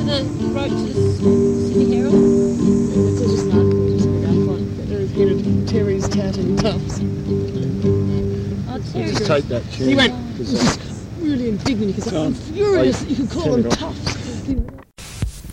that wrote to the Sydney Herald? It's just an article just about that one. That they're again at Terry's touting Tufts. Oh, Terry. Just take that tune. He went really indignant because I'm furious that you can call them Tufts.